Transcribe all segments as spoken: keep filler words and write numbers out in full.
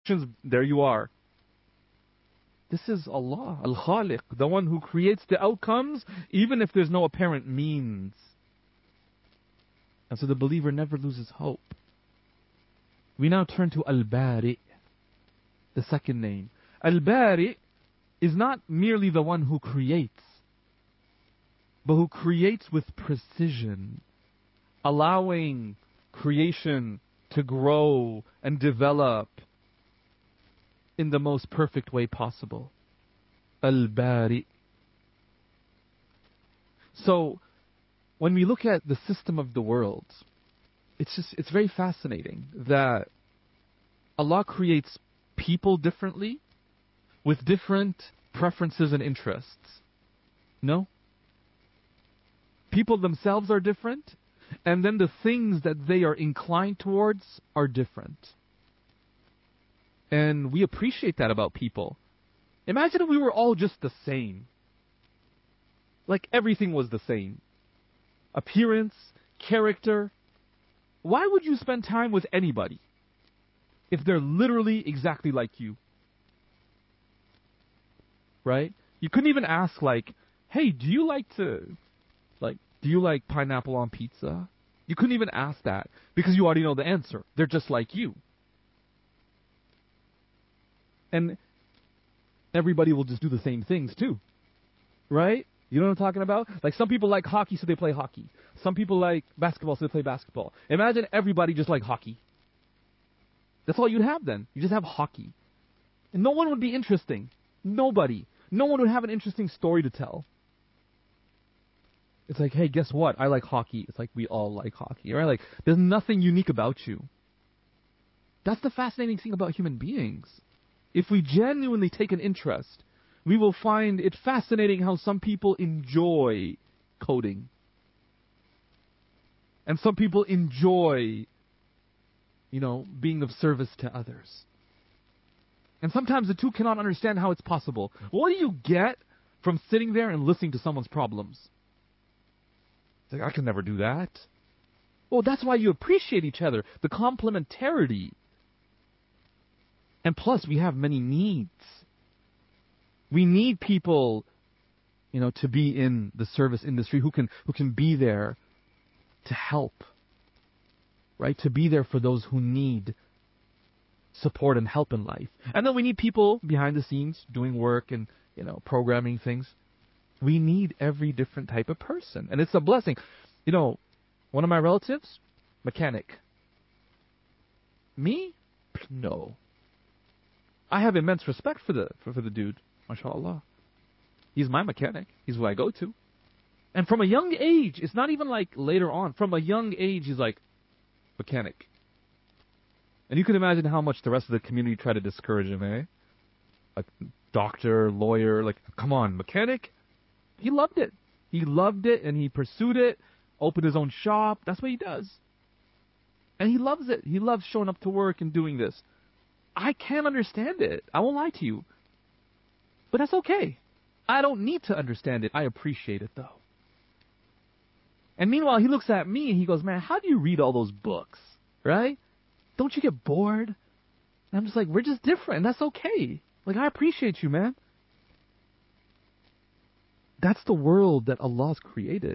there you are. This is Allah, Al-Khaliq, the one who creates the outcomes, even if there's no apparent means. And so the believer never loses hope. We now turn to Al-Bari, the second name. Al-Bari is not merely the one who creates, but who creates with precision, allowing creation to grow and develop in the most perfect way possible. Al-Bari. So, when we look at the system of the world, it's just, it's very fascinating that Allah creates people differently with different preferences and interests. No? People themselves are different, and then the things that they are inclined towards are different. And we appreciate that about people. Imagine if we were all just the same. Like everything was the same. Appearance, character. Why would you spend time with anybody if they're literally exactly like you? Right? You couldn't even ask like, hey, do you like to, like, do you like pineapple on pizza? You couldn't even ask that because you already know the answer. They're just like you. And everybody will just do the same things too. Right? You know what I'm talking about? Like some people like hockey, so they play hockey. Some people like basketball, so they play basketball. Imagine everybody just like hockey. That's all you'd have then. You just have hockey. And no one would be interesting. Nobody. No one would have an interesting story to tell. It's like, hey, guess what? I like hockey. It's like we all like hockey, right? Like, there's nothing unique about you. That's the fascinating thing about human beings. If we genuinely take an interest, we will find it fascinating how some people enjoy coding. And some people enjoy, you know, being of service to others. And sometimes the two cannot understand how it's possible. What do you get from sitting there and listening to someone's problems? It's like, I can never do that. Well, that's why you appreciate each other. The complementarity. And plus, we have many needs. We need people, you know, to be in the service industry who can who can be there to help. Right? To be there for those who need support and help in life. And then we need people behind the scenes doing work and, you know, programming things. We need every different type of person. And it's a blessing. You know, one of my relatives, mechanic. Me? No. I have immense respect for the for, for the dude. MashaAllah. He's my mechanic. He's who I go to. And from a young age, it's not even like later on. From a young age, he's like, mechanic. And you can imagine how much the rest of the community try to discourage him, eh? Like, doctor, lawyer, like, come on, mechanic? He loved it. He loved it, and he pursued it, opened his own shop. That's what he does. And he loves it. He loves showing up to work and doing this. I can't understand it. I won't lie to you. But that's okay. I don't need to understand it. I appreciate it, though. And meanwhile, he looks at me and he goes, man, how do you read all those books? Right? Don't you get bored? And I'm just like, we're just different. That's okay. Like, I appreciate you, man. That's the world that Allah's created.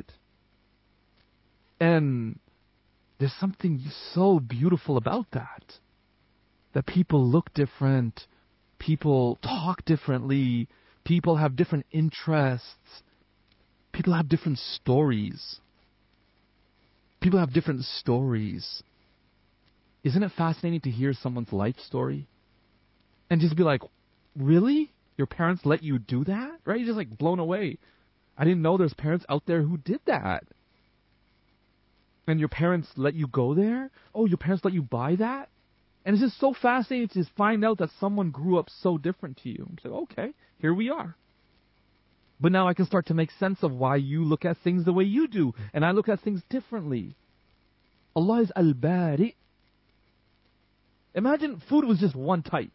And there's something so beautiful about that. That people look different. People talk differently. People have different interests. People have different stories. People have different stories. Isn't it fascinating to hear someone's life story? And just be like, really? Your parents let you do that? Right? You're just like blown away. I didn't know there's parents out there who did that. And your parents let you go there? Oh, your parents let you buy that? And it's just so fascinating to just find out that someone grew up so different to you. I'm like, okay, here we are. But now I can start to make sense of why you look at things the way you do. And I look at things differently. Allah is Al-Bari. Imagine food was just one type.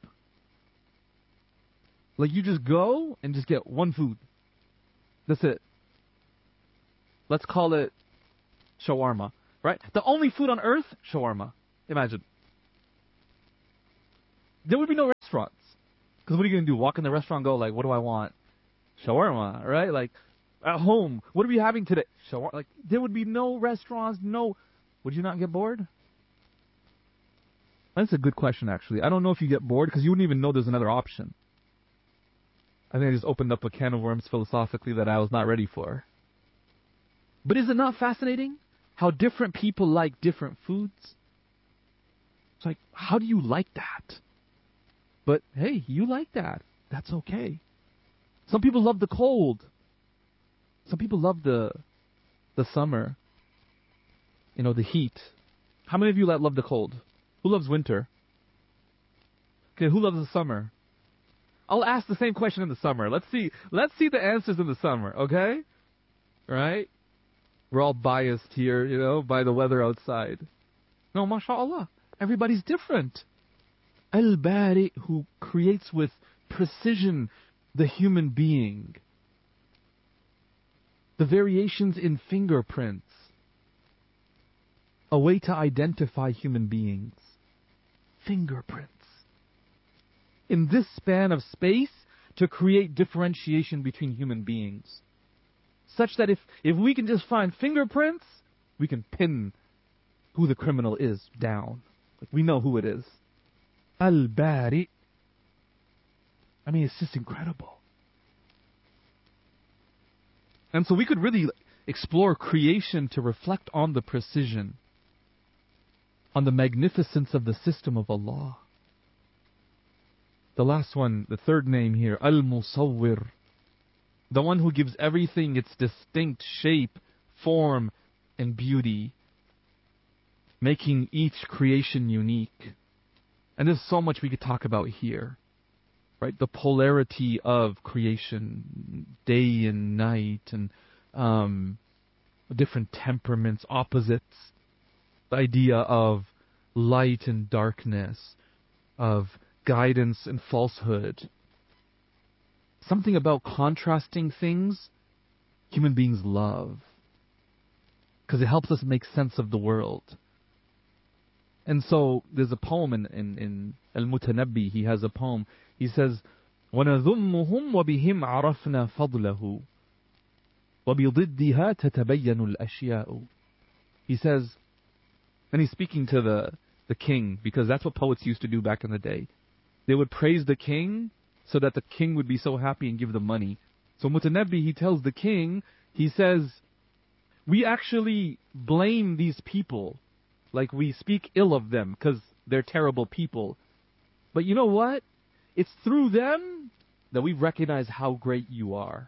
Like you just go and just get one food. That's it. Let's call it shawarma, right? The only food on earth, shawarma. Imagine. there would be no restaurants. Because what are you going to do? Walk in the restaurant and go like, what do I want? Shawarma, right? Like, at home, what are we having today? Shawarma. Like, there would be no restaurants, no... Would you not get bored? That's a good question, actually. I don't know if you get bored because you wouldn't even know there's another option. I think I just opened up a can of worms philosophically that I was not ready for. But is it not fascinating how different people like different foods? It's like, how do you like that? But hey, you like that. That's okay. Some people love the cold. Some people love the the summer. You know, the heat. How many of you love the cold? Who loves winter? Okay, who loves the summer? I'll ask the same question in the summer. Let's see. Let's see the answers in the summer, okay? Right? We're all biased here, you know, by the weather outside. No, mashallah. Everybody's different. Al-Bari, who creates with precision the human being. The variations in fingerprints. A way to identify human beings. Fingerprints. In this span of space, to create differentiation between human beings. Such that if, if we can just find fingerprints, we can pin who the criminal is down. Like, we know who it is. Al-Bari. I mean, it's just incredible. And so we could really explore creation to reflect on the precision, on the magnificence of the system of Allah. The last one, the third name here, Al-Musawwir. The one who gives everything its distinct shape, form, and beauty, making each creation unique. And there's so much we could talk about here, right? The polarity of creation, day and night, and um, different temperaments, opposites. The idea of light and darkness, of guidance and falsehood. Something about contrasting things human beings love. Because it helps us make sense of the world. And so there's a poem in, in, in Al-Mutanabbi. He has a poem. He says, وَنَذُمُّهُمْ وَبِهِمْ عَرَفْنَا فَضْلَهُ وَبِضِدِّهَا تَتَبَيَّنُ الْأَشْيَاءُ. He says, and he's speaking to the, the king, because that's what poets used to do back in the day. They would praise the king so that the king would be so happy and give them money. So Mutanabbi, he tells the king, he says, we actually blame these people. Like, we speak ill of them because they're terrible people. But you know what? It's through them that we recognize how great you are.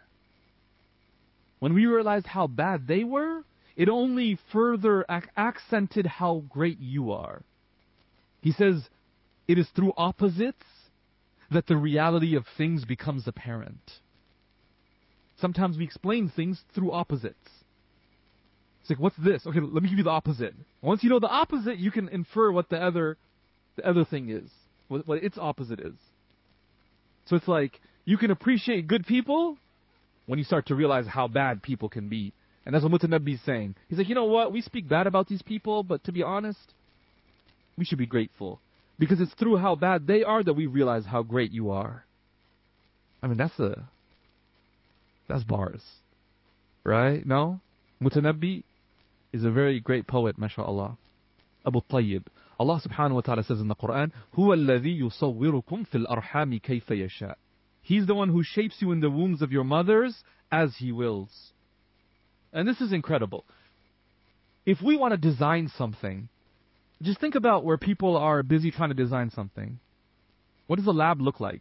When we realized how bad they were, it only further ac- accented how great you are. He says, it is through opposites that the reality of things becomes apparent. Sometimes we explain things through opposites. It's like, what's this? Okay, let me give you the opposite. Once you know the opposite, you can infer what the other, the other thing is, what, what its opposite is. So it's like, you can appreciate good people when you start to realize how bad people can be. And that's what Mutanabbi is saying. He's like, you know what? We speak bad about these people, but to be honest, we should be grateful. Because it's through how bad they are that we realize how great you are. I mean, that's a, that's bars. Right? No? Mutanabbi is a very great poet, mashallah. Abu Tayyib. Allah subhanahu wa ta'ala says in the Quran, هُوَ الَّذِي يُصَوِّرُكُمْ فِي الْأَرْحَامِ كَيْفَ يَشَاءُ. He's the one who shapes you in the wombs of your mothers as He wills. And this is incredible. If we want to design something, just think about where people are busy trying to design something. What does a lab look like?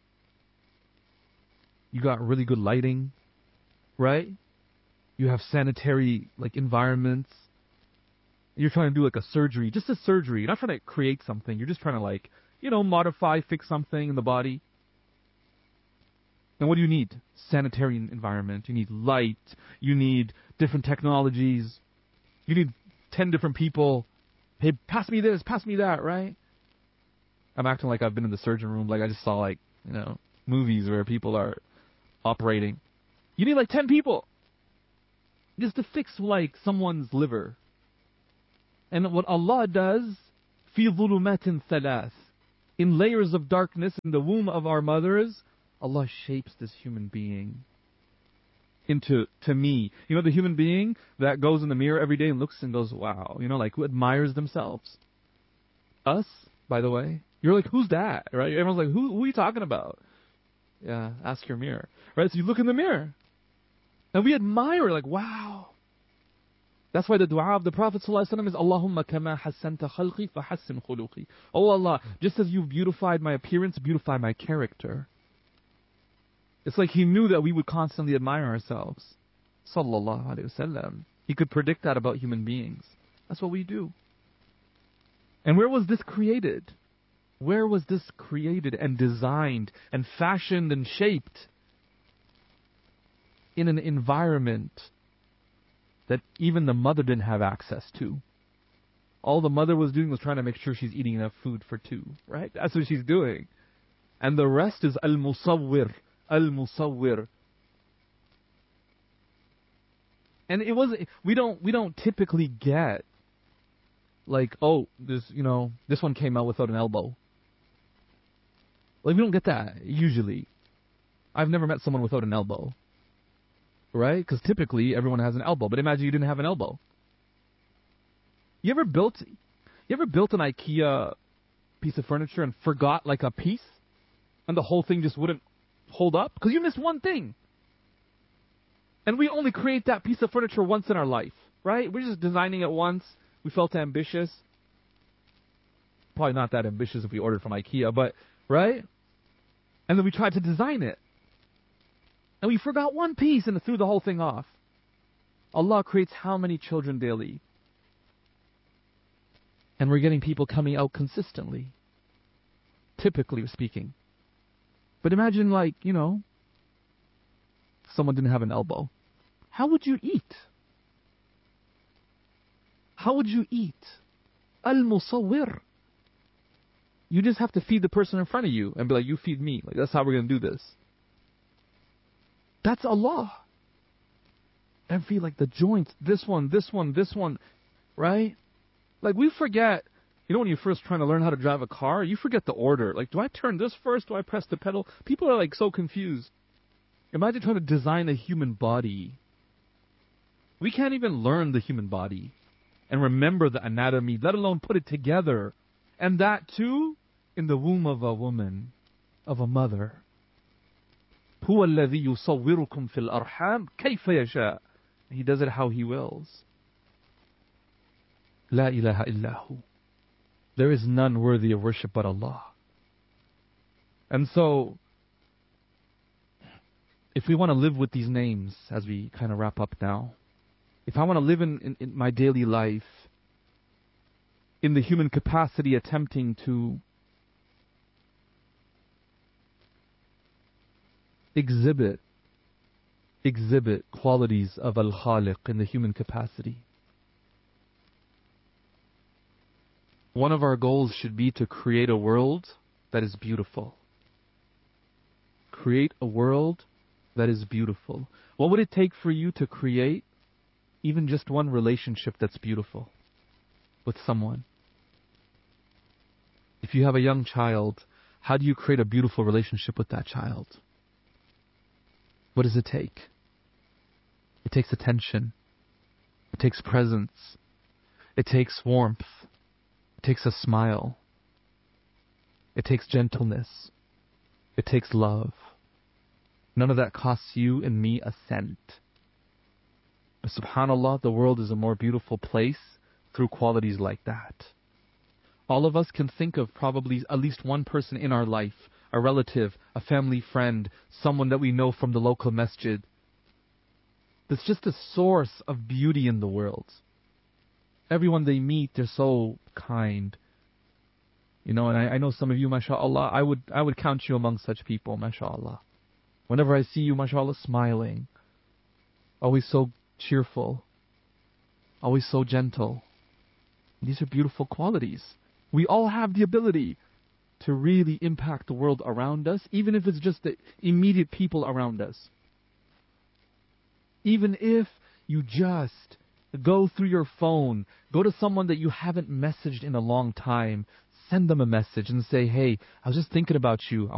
You got really good lighting, right? You have sanitary like environments. You're trying to do like a surgery, just a surgery. You're not trying to create something. You're just trying to like, you know, modify, fix something in the body. And what do you need? Sanitary environment. You need light. You need different technologies. You need ten different people. Hey, pass me this, pass me that, right? I'm acting like I've been in the surgeon room, like I just saw like, you know, movies where people are operating. You need like ten people just to fix like someone's liver. And what Allah does, في ظلمات ثلاث. in layers of darkness in the womb of our mothers, Allah shapes this human being into, to me. You know, the human being that goes in the mirror every day and looks and goes, wow, you know, like who admires themselves. Us, by the way. You're like, who's that? Right? Everyone's like, who, who are you talking about? Yeah, ask your mirror. Right? So you look in the mirror. And we admire, like, wow. That's why the dua of the Prophet ﷺ is, Allahumma kama hassanta khalqi fahassin khuluqi. Oh Allah, just as you've beautified my appearance, beautify my character. It's like he knew that we would constantly admire ourselves. Sallallahu alayhi wasallam. He could predict that about human beings. That's what we do. And where was this created? Where was this created and designed and fashioned and shaped? In an environment that even the mother didn't have access to. All the mother was doing was trying to make sure she's eating enough food for two, right? That's what she's doing. And the rest is al-musawwir, al-musawwir. And it was we don't we don't typically get like, oh, this, you know, this one came out without an elbow. Like, we don't get that usually. I've never met someone without an elbow. Right? Because typically everyone has an elbow. But imagine you didn't have an elbow. You ever built, you ever built an IKEA piece of furniture and forgot like a piece, and the whole thing just wouldn't hold up because you missed one thing? And we only create that piece of furniture once in our life, right? We're just designing it once. We felt ambitious. Probably not that ambitious if we ordered from IKEA, but right? And then we tried to design it. And we forgot one piece and it threw the whole thing off. Allah creates how many children daily? And we're getting people coming out consistently. Typically speaking. But imagine, like, you know, someone didn't have an elbow. How would you eat? How would you eat? Al-musawwir. You just have to feed the person in front of you and be like, you feed me. Like, that's how we're going to do this. That's Allah. Every, like, the joints, this one, this one, this one, right? Like, we forget, you know when you're first trying to learn how to drive a car, you forget the order. Like, do I turn this first? Do I press the pedal? People are, like, so confused. Imagine trying to design a human body. We can't even learn the human body and remember the anatomy, let alone put it together. And that, too, in the womb of a woman, of a mother. هو الذي يصوركم في الأرحام كيف يشاء. He does it how He wills. لا إله إلا هو. There is none worthy of worship but Allah. And so, if we want to live with these names, as we kind of wrap up now, if I want to live in, in, in my daily life, in the human capacity attempting to exhibit, exhibit qualities of Al-Khaliq in the human capacity. One of our goals should be to create a world that is beautiful. Create a world that is beautiful. What would it take for you to create even just one relationship that's beautiful with someone? If you have a young child, how do you create a beautiful relationship with that child? What does it take? It takes attention. It takes presence. It takes warmth. It takes a smile. It takes gentleness. It takes love. None of that costs you and me a cent. But subhanAllah, the world is a more beautiful place through qualities like that. All of us can think of probably at least one person in our life, a relative, a family friend, someone that we know from the local masjid, that's just a source of beauty in the world. Everyone they meet, they're so kind. You know, and I, I know some of you, mashallah, I would I would count you among such people, mashallah. Whenever I see you, mashallah, smiling, always so cheerful, always so gentle. These are beautiful qualities. We all have the ability to really impact the world around us, even if it's just the immediate people around us. Even if you just go through your phone, go to someone that you haven't messaged in a long time, send them a message and say, hey, I was just thinking about you.